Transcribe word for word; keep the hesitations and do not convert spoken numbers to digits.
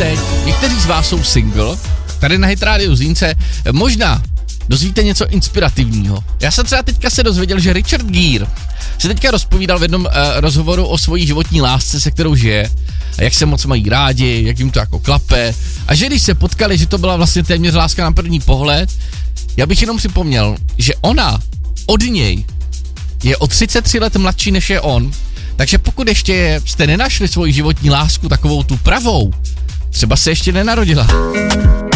teď, někteří z vás jsou single, tady na Hit Radio Zlínce, možná dozvíte něco inspirativního. Já jsem třeba teďka se dozvěděl, že Richard Gere se teďka rozpovídal v jednom uh, rozhovoru o svojí životní lásce, se kterou žije, a jak se moc mají rádi, jak jim to jako klape, a že když se potkali, že to byla vlastně téměř láska na první pohled. Já bych jenom připomněl, že ona od něj je o třicet tři let mladší než je on, takže pokud ještě jste nenašli svoji životní lásku, takovou tu pravou, třeba se ještě nenarodila.